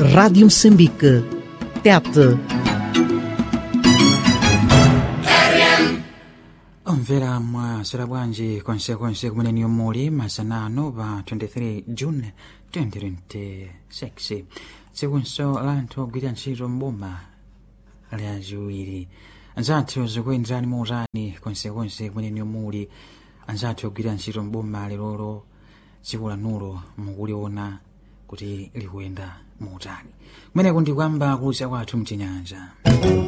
Rádio Moçambique. Tete. Omvera mwaswera bwanji konsekonse kumene muli masanano pa 23 June 2026 tsikunso la anthu ogwira ntchito mboma lachiwiri. Anzathu zikuyenderani mautani konsekonse kumene muli, anzathu ogwira ntchito mboma lero tsiku lanulo mukuliona kuti likuyenda mautani. Kumene kundi kwamba kusa kwathu mchinyanja.